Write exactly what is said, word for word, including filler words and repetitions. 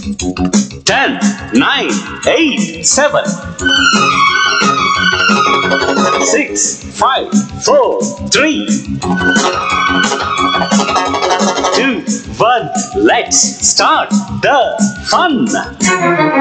Ten, nine, eight, seven, six, five, four, three, two, one. Let's start the fun.